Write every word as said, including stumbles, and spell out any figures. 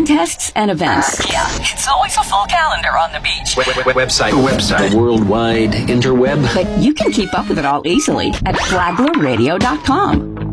contests and events. Yeah, it's always a full calendar on the beach. Website. Website. The worldwide interweb. But you can keep up with it all easily at flagler radio dot com.